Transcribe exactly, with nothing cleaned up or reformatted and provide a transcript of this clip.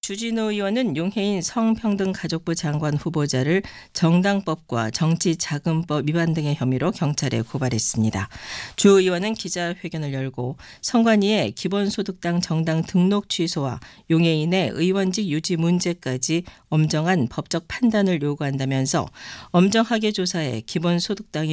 주진우 의원은 용해인 성평등가족부 장관 후보자를 정당법과 정치자금법 위반 등의 혐의로 경찰에 고발했습니다. 주 의원은 기자회견을 열고 선관위의 기본소득당 정당 등록 취소와 용해인의 의원직 유지 문제까지 엄정한 법적 판단을 요구한다면서 엄정하게 조사해 기본소득당이